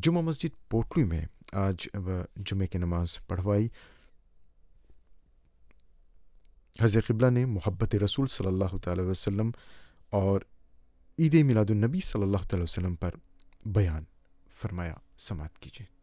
जुमा मस्जिद पोटली में आज जुमे की नमाज पढ़वाई। हज़रत क़िबला ने मोहब्बत रसूल सल्लल्लाहु अलैहि वसल्लम और ईद मिलादुन नबी सल्लल्लाहु अलैहि वसल्लम पर बयान फरमाया। समाअत कीजिए।